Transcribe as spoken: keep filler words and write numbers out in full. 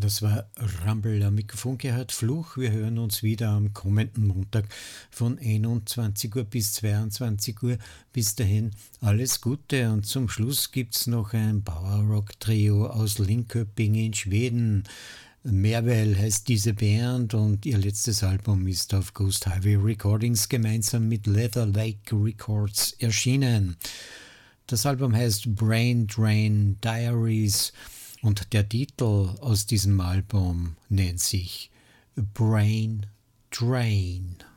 Das war Rumble am Mikrofon, Gerhard Fluch. Wir hören uns wieder am kommenden Montag von einundzwanzig Uhr bis zweiundzwanzig Uhr. Bis dahin alles Gute und zum Schluss gibt's noch ein Power-Rock-Trio aus Linköping in Schweden. Merwell heißt diese Band und ihr letztes Album ist auf Ghost Highway Recordings gemeinsam mit Leather Lake Records erschienen. Das Album heißt Brain Drain Diaries und der Titel aus diesem Album nennt sich Brain Drain.